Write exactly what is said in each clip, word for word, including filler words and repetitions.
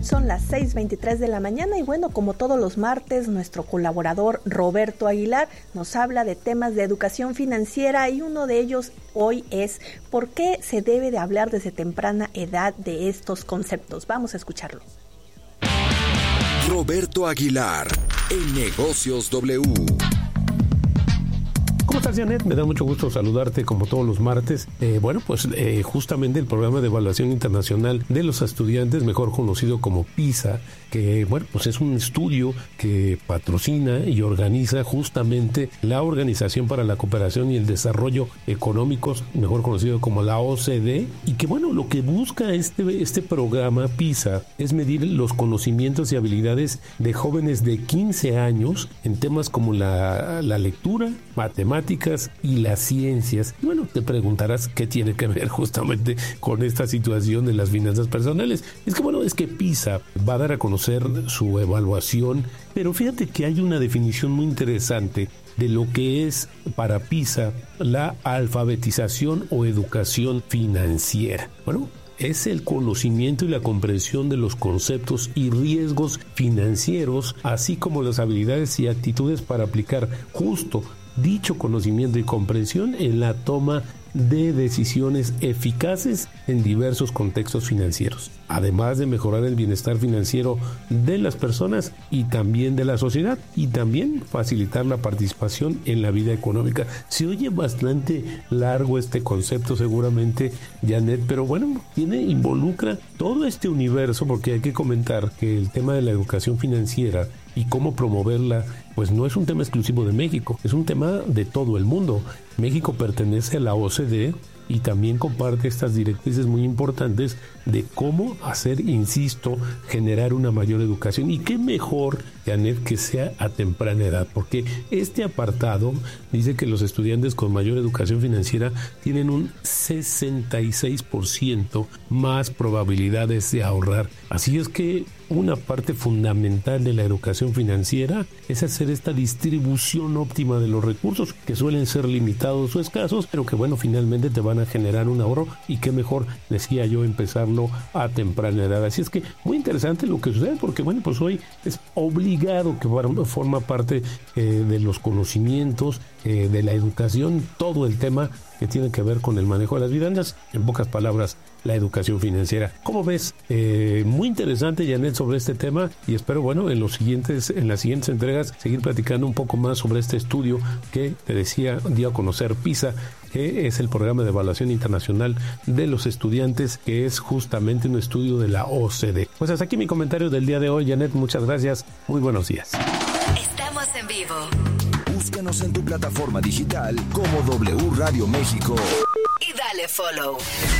Son las seis veintitrés de la mañana y bueno, como todos los martes, nuestro colaborador Roberto Aguilar nos habla de temas de educación financiera y uno de ellos hoy es ¿por qué se debe de hablar desde temprana edad de estos conceptos? Vamos a escucharlo. Roberto Aguilar, en Negocios W. ¿Cómo estás, Janet? Me da mucho gusto saludarte como todos los martes. Eh, bueno, pues eh, justamente el programa de evaluación internacional de los estudiantes, mejor conocido como PISA, que bueno, pues es un estudio que patrocina y organiza justamente la Organización para la Cooperación y el Desarrollo Económicos, mejor conocido como la O C D, y que bueno, lo que busca este, este programa PISA es medir los conocimientos y habilidades de jóvenes de quince años en temas como la, la lectura, matemáticas, y las ciencias. Bueno, te preguntarás qué tiene que ver justamente con esta situación de las finanzas personales. Es que bueno, es que PISA va a dar a conocer su evaluación, pero fíjate que hay una definición muy interesante de lo que es para PISA la alfabetización o educación financiera. Bueno, es el conocimiento y la comprensión de los conceptos y riesgos financieros, así como las habilidades y actitudes para aplicar justo dicho conocimiento y comprensión en la toma de decisiones eficaces en diversos contextos financieros, además de mejorar el bienestar financiero de las personas y también de la sociedad, y también facilitar la participación en la vida económica. Se oye bastante largo este concepto seguramente, Janet, pero bueno, tiene, involucra todo este universo, porque hay que comentar que el tema de la educación financiera y cómo promoverla, pues no es un tema exclusivo de México, es un tema de todo el mundo. México pertenece a la O C D y también comparte estas directrices muy importantes de cómo hacer, insisto, generar una mayor educación. Y qué mejor, Janet, que sea a temprana edad, porque este apartado dice que los estudiantes con mayor educación financiera tienen un sesenta y seis por ciento más probabilidades de ahorrar. Así es que una parte fundamental de la educación financiera es hacer esta distribución óptima de los recursos, que suelen ser limitados o escasos, pero que bueno, finalmente te van a generar un ahorro, y qué mejor, decía yo, empezarlo a temprana edad. Así es que muy interesante lo que sucede, porque bueno, pues hoy es obligado que forma parte eh, de los conocimientos, eh, de la educación, todo el tema que tiene que ver con el manejo de las finanzas, en pocas palabras, la educación financiera. ¿Cómo ves? Eh, muy interesante, Janet, sobre este tema, y espero, bueno, en los siguientes, en las siguientes entregas, seguir platicando un poco más sobre este estudio que te decía, dio a conocer PISA, que es el programa de evaluación internacional de los estudiantes, que es justamente un estudio de la O C D. Pues hasta aquí mi comentario del día de hoy, Janet, muchas gracias, muy buenos días. Estamos en vivo. Búscanos en tu plataforma digital como W Radio México y dale follow.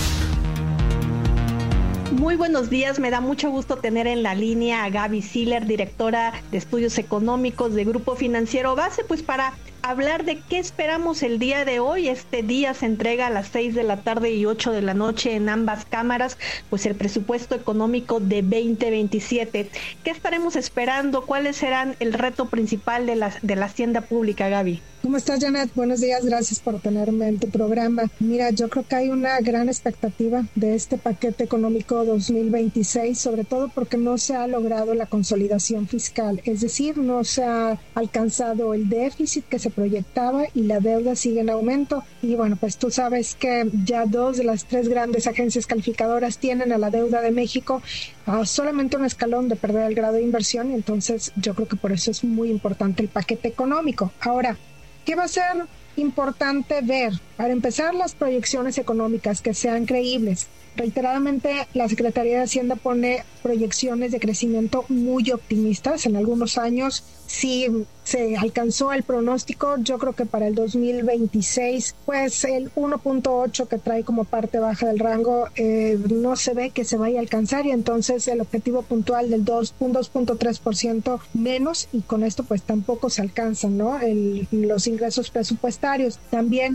Muy buenos días, me da mucho gusto tener en la línea a Gaby Siller, directora de Estudios Económicos de Grupo Financiero Base, pues para hablar de qué esperamos el día de hoy. Este día se entrega a las seis de la tarde y ocho de la noche en ambas cámaras, pues el presupuesto económico de veinte veintisiete. ¿Qué estaremos esperando? ¿Cuáles serán el reto principal de la, de la hacienda pública, Gaby? ¿Cómo estás, Janet? Buenos días, gracias por tenerme en tu programa. Mira, yo creo que hay una gran expectativa de este paquete económico dos mil veintiséis, sobre todo porque no se ha logrado la consolidación fiscal, es decir, no se ha alcanzado el déficit que se proyectaba y la deuda sigue en aumento. Y bueno, pues tú sabes que ya dos de las tres grandes agencias calificadoras tienen a la deuda de México a solamente un escalón de perder el grado de inversión, y entonces yo creo que por eso es muy importante el paquete económico. Ahora, ¿qué va a ser importante ver? Para empezar, las proyecciones económicas que sean creíbles. Reiteradamente, la Secretaría de Hacienda pone proyecciones de crecimiento muy optimistas. En algunos años sí se alcanzó el pronóstico. Yo creo que para el dos mil veintiséis, pues el uno punto ocho que trae como parte baja del rango eh, no se ve que se vaya a alcanzar, y entonces el objetivo puntual del dos punto tres por ciento menos, y con esto pues tampoco se alcanzan, ¿no? El, los ingresos presupuestarios. También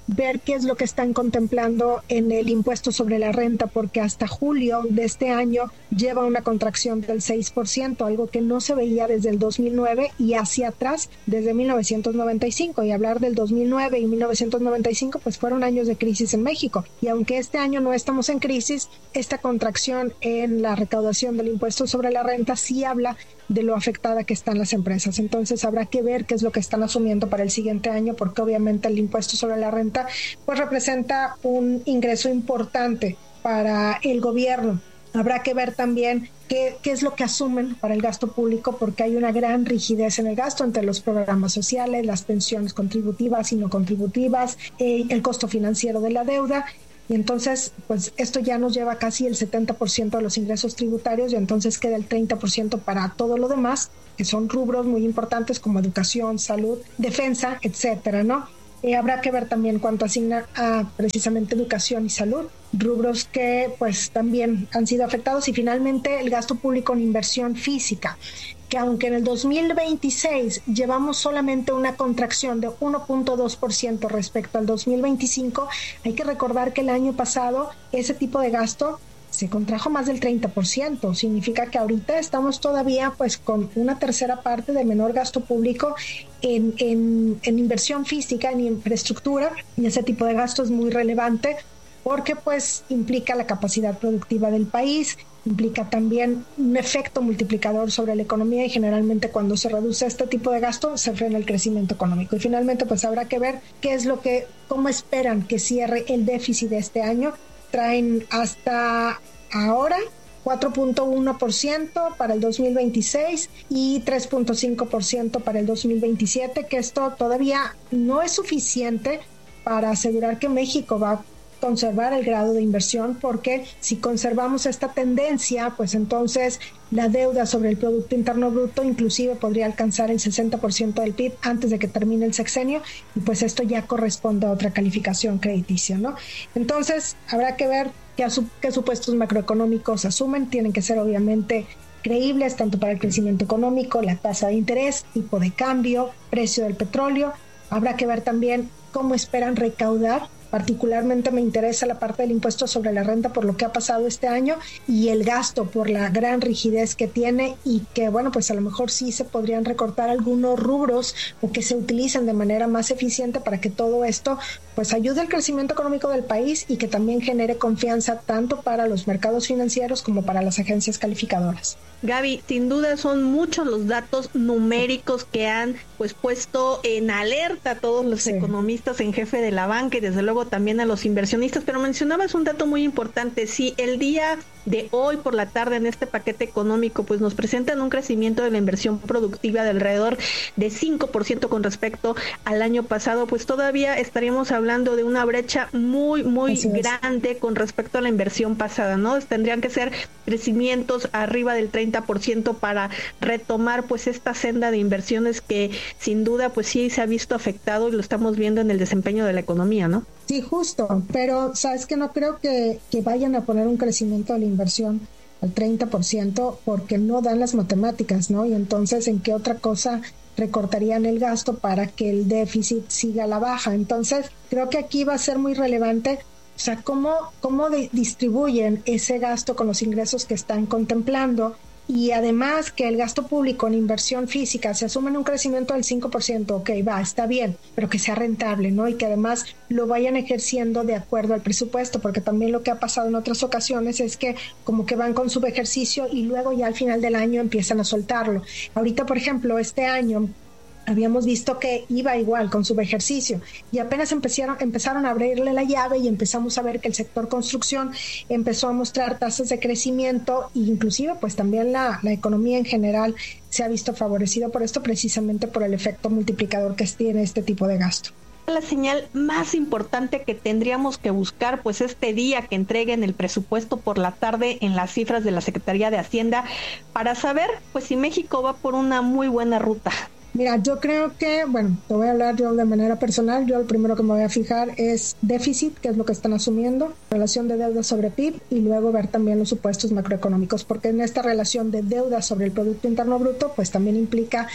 ver qué es lo que están contemplando en el impuesto sobre la renta, porque hasta julio de este año lleva una contracción del seis por ciento, algo que no se veía desde el dos mil nueve y hacia atrás desde mil novecientos noventa y cinco. Y hablar del dos mil nueve y mil novecientos noventa y cinco, pues fueron años de crisis en México. Y aunque este año no estamos en crisis, esta contracción en la recaudación del impuesto sobre la renta sí habla de lo afectada que están las empresas. Entonces habrá que ver qué es lo que están asumiendo para el siguiente año, porque obviamente el impuesto sobre la renta pues representa un ingreso importante para el gobierno. Habrá que ver también qué, qué es lo que asumen para el gasto público, porque hay una gran rigidez en el gasto entre los programas sociales, las pensiones contributivas y no contributivas, eh, el costo financiero de la deuda. Y entonces, pues esto ya nos lleva casi el setenta por ciento de los ingresos tributarios y entonces queda el treinta por ciento para todo lo demás, que son rubros muy importantes como educación, salud, defensa, etcétera, ¿no? Eh, habrá que ver también cuánto asigna a precisamente educación y salud, rubros que pues también han sido afectados. Y finalmente el gasto público en inversión física, que aunque en el dos mil veintiséis llevamos solamente una contracción de uno punto dos por ciento respecto al dos mil veinticinco, hay que recordar que el año pasado ese tipo de gasto se contrajo más del treinta por ciento. Significa que ahorita estamos todavía pues con una tercera parte del menor gasto público en, en, en inversión física, en infraestructura, y ese tipo de gasto es muy relevante porque pues implica la capacidad productiva del país, implica también un efecto multiplicador sobre la economía y generalmente cuando se reduce este tipo de gasto se frena el crecimiento económico. Y finalmente pues habrá que ver qué es lo que, cómo esperan que cierre el déficit de este año. Traen hasta ahora cuatro punto uno por ciento para el dos mil veintiséis y tres punto cinco por ciento para el dos mil veintisiete, que esto todavía no es suficiente para asegurar que México va a conservar el grado de inversión, porque si conservamos esta tendencia, pues entonces la deuda sobre el Producto Interno Bruto inclusive podría alcanzar el sesenta por ciento del P I B antes de que termine el sexenio, y pues esto ya corresponde a otra calificación crediticia, ¿no? Entonces habrá que ver qué, asu- qué supuestos macroeconómicos asumen. Tienen que ser obviamente creíbles tanto para el crecimiento económico, la tasa de interés, tipo de cambio, precio del petróleo. Habrá que ver también cómo esperan recaudar. Particularmente me interesa la parte del impuesto sobre la renta por lo que ha pasado este año y el gasto por la gran rigidez que tiene, y que bueno, pues a lo mejor sí se podrían recortar algunos rubros o que se utilicen de manera más eficiente para que todo esto pues ayude al crecimiento económico del país y que también genere confianza tanto para los mercados financieros como para las agencias calificadoras. Gaby, sin duda son muchos los datos numéricos que han pues puesto en alerta a todos los sí. economistas en jefe de la banca y desde luego también a los inversionistas, pero mencionabas un dato muy importante. Si el día de hoy por la tarde en este paquete económico pues nos presentan un crecimiento de la inversión productiva de alrededor de cinco por ciento con respecto al año pasado, pues todavía estaríamos hablando de una brecha muy muy Así grande es. Con respecto a la inversión pasada, ¿no? Tendrían que ser crecimientos arriba del treinta por ciento para retomar pues esta senda de inversiones que sin duda pues sí se ha visto afectado y lo estamos viendo en el desempeño de la economía, ¿no? Sí, justo, pero sabes que no creo que, que vayan a poner un crecimiento de la inversión al treinta por ciento porque no dan las matemáticas, ¿no? Y entonces, ¿en qué otra cosa recortarían el gasto para que el déficit siga a la baja? Entonces, creo que aquí va a ser muy relevante, o sea, cómo, cómo de, distribuyen ese gasto con los ingresos que están contemplando. Y además que el gasto público en inversión física se asume en un crecimiento del cinco por ciento, ok, va, está bien, pero que sea rentable, ¿no? Y que además lo vayan ejerciendo de acuerdo al presupuesto, porque también lo que ha pasado en otras ocasiones es que como que van con su ejercicio y luego ya al final del año empiezan a soltarlo. Ahorita, por ejemplo, este año habíamos visto que iba igual con su ejercicio y apenas empezaron, empezaron a abrirle la llave y empezamos a ver que el sector construcción empezó a mostrar tasas de crecimiento e inclusive pues también la, la economía en general se ha visto favorecido por esto, precisamente por el efecto multiplicador que tiene este tipo de gasto. La señal más importante que tendríamos que buscar pues este día que entreguen el presupuesto por la tarde en las cifras de la Secretaría de Hacienda para saber pues si México va por una muy buena ruta. Mira, yo creo que, bueno, te voy a hablar yo de manera personal. Yo lo primero que me voy a fijar es déficit, que es lo que están asumiendo, relación de deuda sobre P I B y luego ver también los supuestos macroeconómicos, porque en esta relación de deuda sobre el Producto Interno Bruto, pues también implica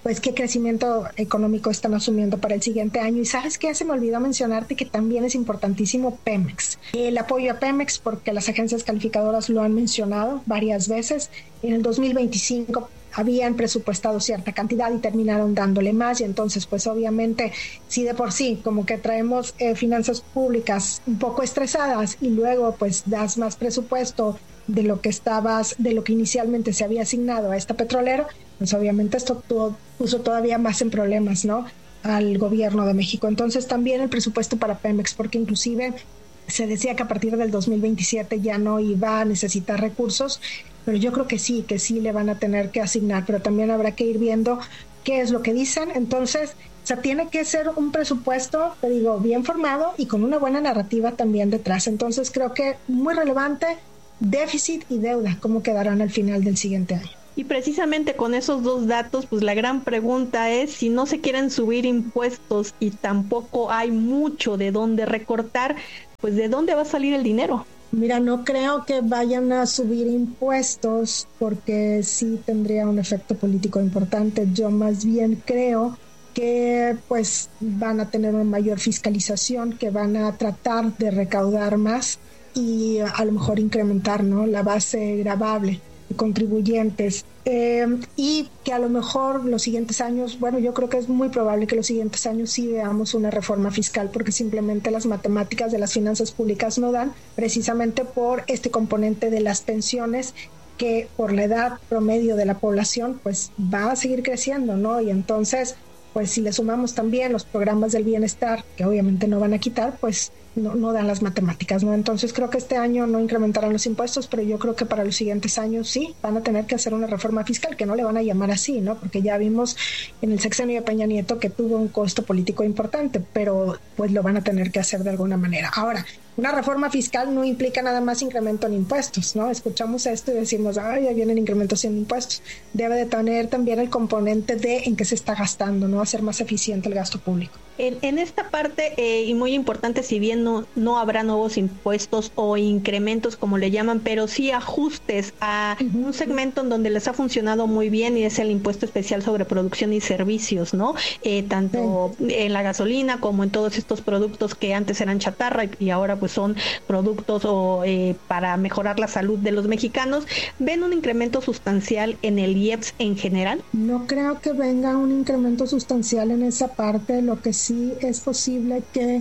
pues qué crecimiento económico están asumiendo para el siguiente año. Y ¿sabes qué? Se me olvidó mencionarte que también es importantísimo Pemex. El apoyo a Pemex, porque las agencias calificadoras lo han mencionado varias veces. En el dos mil veinticinco habían presupuestado cierta cantidad y terminaron dándole más, y entonces pues obviamente si de por sí como que traemos eh, finanzas públicas un poco estresadas y luego pues das más presupuesto de lo que estabas, de lo que inicialmente se había asignado a esta petrolera, pues obviamente esto tuvo, puso todavía más en problemas, ¿no?, al gobierno de México. Entonces también el presupuesto para Pemex, porque inclusive se decía que a partir del dos mil veintisiete ya no iba a necesitar recursos, pero yo creo que sí, que sí le van a tener que asignar, pero también habrá que ir viendo qué es lo que dicen. Entonces, o sea, tiene que ser un presupuesto, te digo, bien formado y con una buena narrativa también detrás. Entonces, creo que muy relevante, déficit y deuda, cómo quedarán al final del siguiente año. Y precisamente con esos dos datos, pues la gran pregunta es si no se quieren subir impuestos y tampoco hay mucho de dónde recortar, pues ¿de dónde va a salir el dinero? Mira, no creo que vayan a subir impuestos porque sí tendría un efecto político importante. Yo más bien creo que pues van a tener una mayor fiscalización, que van a tratar de recaudar más y a lo mejor incrementar, ¿no?, la base gravable de contribuyentes. Eh, y que a lo mejor los siguientes años, bueno, yo creo que es muy probable que los siguientes años sí veamos una reforma fiscal, porque simplemente las matemáticas de las finanzas públicas no dan, precisamente por este componente de las pensiones, que por la edad promedio de la población pues va a seguir creciendo, ¿no? Y entonces pues si le sumamos también los programas del bienestar, que obviamente no van a quitar, pues no, no dan las matemáticas, ¿no? Entonces creo que este año no incrementarán los impuestos, pero yo creo que para los siguientes años sí van a tener que hacer una reforma fiscal, que no le van a llamar así, ¿no? Porque ya vimos en el sexenio de Peña Nieto que tuvo un costo político importante, pero pues lo van a tener que hacer de alguna manera. Ahora, una reforma fiscal no implica nada más incremento en impuestos, ¿no? Escuchamos esto y decimos, ay, ya vienen incrementos en impuestos. Debe de tener también el componente de en qué se está gastando, ¿no? Hacer más eficiente el gasto público. En, en esta parte, eh, y muy importante, si bien no, no habrá nuevos impuestos o incrementos, como le llaman, pero sí ajustes a uh-huh. un segmento en donde les ha funcionado muy bien, y es el impuesto especial sobre producción y servicios, ¿no? Eh, tanto sí. en la gasolina como en todos estos productos que antes eran chatarra y, y ahora pues son productos o eh, para mejorar la salud de los mexicanos. ¿Ven un incremento sustancial en el I E P S en general? No creo que venga un incremento sustancial en esa parte. Lo que sí es posible que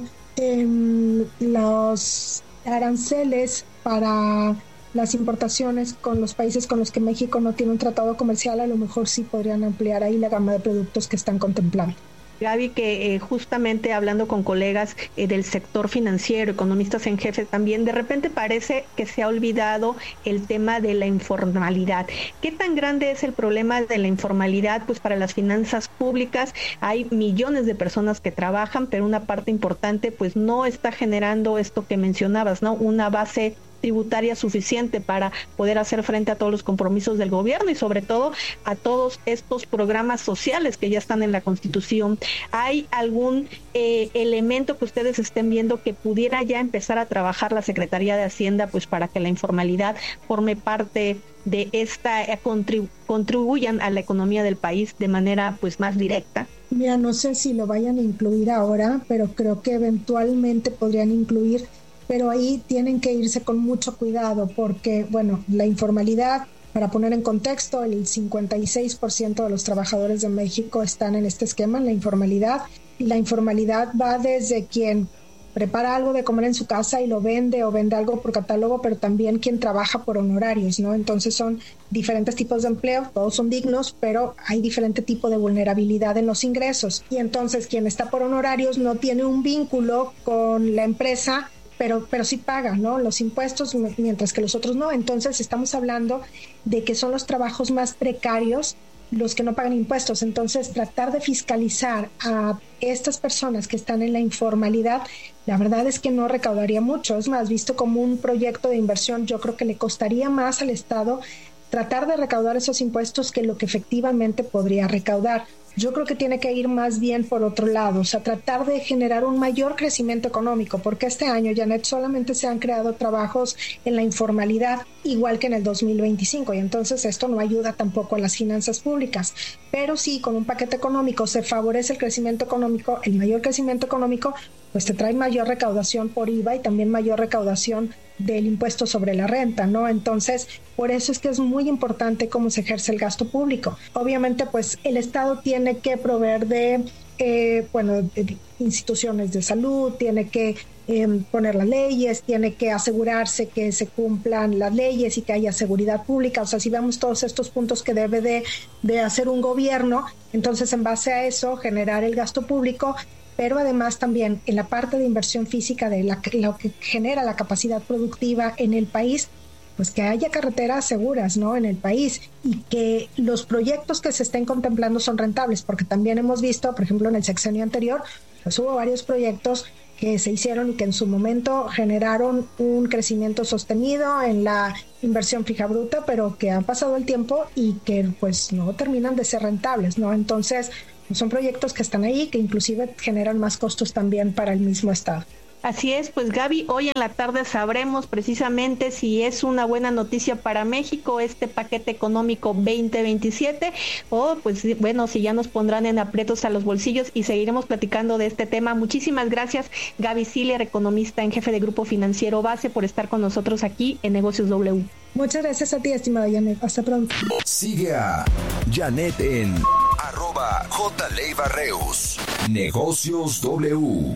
eh, los aranceles para las importaciones con los países con los que México no tiene un tratado comercial, a lo mejor sí podrían ampliar ahí la gama de productos que están contemplando. Gaby, que eh, justamente hablando con colegas eh, del sector financiero, economistas en jefe también, de repente parece que se ha olvidado el tema de la informalidad. ¿Qué tan grande es el problema de la informalidad? Pues para las finanzas públicas hay millones de personas que trabajan, pero una parte importante pues no está generando esto que mencionabas, ¿no? Una base tributaria suficiente para poder hacer frente a todos los compromisos del gobierno y sobre todo a todos estos programas sociales que ya están en la Constitución. ¿Hay algún eh, elemento que ustedes estén viendo que pudiera ya empezar a trabajar la Secretaría de Hacienda pues para que la informalidad forme parte de esta, eh, contribu- contribuyan a la economía del país de manera pues más directa? Mira, no sé si lo vayan a incluir ahora, pero creo que eventualmente podrían incluir, pero ahí tienen que irse con mucho cuidado porque, bueno, la informalidad, para poner en contexto, el cincuenta y seis por ciento de los trabajadores de México están en este esquema, en la informalidad, y la informalidad va desde quien prepara algo de comer en su casa y lo vende o vende algo por catálogo, pero también quien trabaja por honorarios, ¿no? Entonces son diferentes tipos de empleo, todos son dignos, pero hay diferente tipo de vulnerabilidad en los ingresos. Y entonces quien está por honorarios no tiene un vínculo con la empresa, pero, pero sí paga, ¿no?, los impuestos, mientras que los otros no. Entonces estamos hablando de que son los trabajos más precarios los que no pagan impuestos. Entonces tratar de fiscalizar a estas personas que están en la informalidad, la verdad es que no recaudaría mucho. Es más, visto como un proyecto de inversión, yo creo que le costaría más al Estado tratar de recaudar esos impuestos que lo que efectivamente podría recaudar. Yo creo que tiene que ir más bien por otro lado, o sea, tratar de generar un mayor crecimiento económico, porque este año, Janet, solamente se han creado trabajos en la informalidad, igual que en el dos mil veinticinco, y entonces esto no ayuda tampoco a las finanzas públicas. Pero sí, con un paquete económico se favorece el crecimiento económico, el mayor crecimiento económico, pues te trae mayor recaudación por I V A y también mayor recaudación del impuesto sobre la renta, ¿no? Entonces, por eso es que es muy importante cómo se ejerce el gasto público. Obviamente, pues el Estado tiene que proveer de, eh, bueno, de instituciones de salud, tiene que eh, poner las leyes, tiene que asegurarse que se cumplan las leyes y que haya seguridad pública. O sea, si vemos todos estos puntos que debe de, de hacer un gobierno, entonces en base a eso generar el gasto público, pero además también en la parte de inversión física de la, lo que genera la capacidad productiva en el país, pues que haya carreteras seguras, ¿no?, en el país, y que los proyectos que se estén contemplando son rentables, porque también hemos visto, por ejemplo, en el sexenio anterior, pues hubo varios proyectos que se hicieron y que en su momento generaron un crecimiento sostenido en la inversión fija bruta, pero que ha pasado el tiempo y que pues no terminan de ser rentables, ¿no? Entonces, son proyectos que están ahí, que inclusive generan más costos también para el mismo Estado. Así es, pues Gaby, hoy en la tarde sabremos precisamente si es una buena noticia para México este paquete económico veinte veintisiete o pues bueno, si ya nos pondrán en aprietos a los bolsillos, y seguiremos platicando de este tema. Muchísimas gracias, Gaby Siller, economista en jefe de Grupo Financiero Base, por estar con nosotros aquí en Negocios W. Muchas gracias a ti, estimada Janet. Hasta pronto. Sigue a Janet en arroba J. Leiva Reus. Negocios W.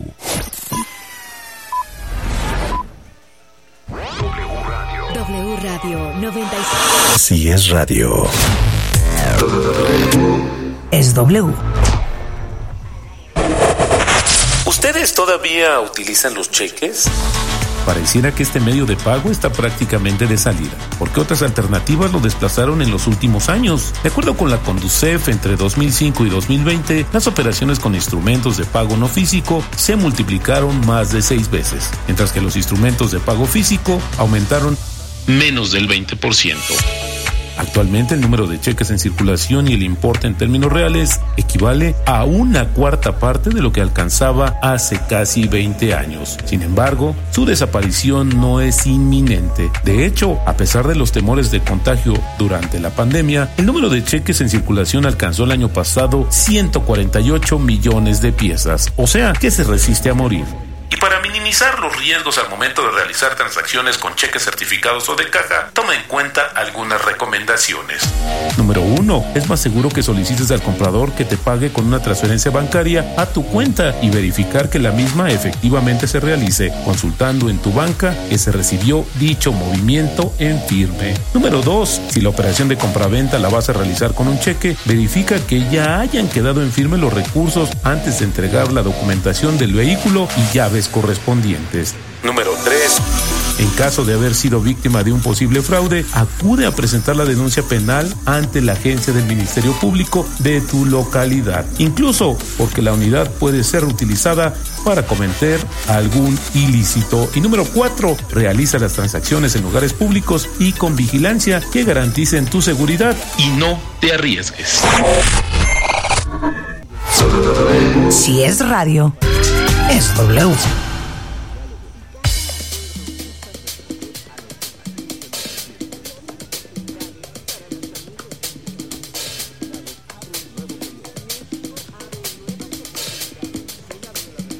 W Radio noventa y seis. Si es radio, es W. ¿Ustedes todavía utilizan los cheques? Pareciera que este medio de pago está prácticamente de salida, porque otras alternativas lo desplazaron en los últimos años. De acuerdo con la Conducef, entre dos mil cinco y dos mil veinte, las operaciones con instrumentos de pago no físico se multiplicaron más de seis veces, mientras que los instrumentos de pago físico aumentaron menos del veinte por ciento. Actualmente el número de cheques en circulación y el importe en términos reales equivale a una cuarta parte de lo que alcanzaba hace casi veinte años. Sin embargo, su desaparición no es inminente. De hecho, a pesar de los temores de contagio durante la pandemia, el número de cheques en circulación alcanzó el año pasado ciento cuarenta y ocho millones de piezas, o sea, que se resiste a morir. Y para minimizar los riesgos al momento de realizar transacciones con cheques certificados o de caja, toma en cuenta algunas recomendaciones. Número uno. Es más seguro que solicites al comprador que te pague con una transferencia bancaria a tu cuenta y verificar que la misma efectivamente se realice, consultando en tu banca que se recibió dicho movimiento en firme. Número dos. Si la operación de compraventa la vas a realizar con un cheque, verifica que ya hayan quedado en firme los recursos antes de entregar la documentación del vehículo y llaves correspondientes. Número tres. En caso de haber sido víctima de un posible fraude, acude a presentar la denuncia penal ante la agencia del Ministerio Público de tu localidad, incluso porque la unidad puede ser utilizada para cometer algún ilícito. Y número cuatro, realiza las transacciones en lugares públicos y con vigilancia que garanticen tu seguridad y no te arriesgues. Si es radio, es W.